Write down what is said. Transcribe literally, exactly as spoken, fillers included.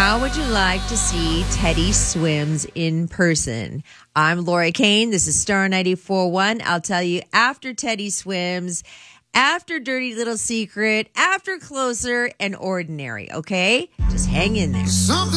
How would you like to see Teddy Swims in person? I'm Laura Kane. This is Star ninety-four point one. I'll tell you after Teddy Swims, after Dirty Little Secret, after Closer and Ordinary, okay? Just hang in there. Something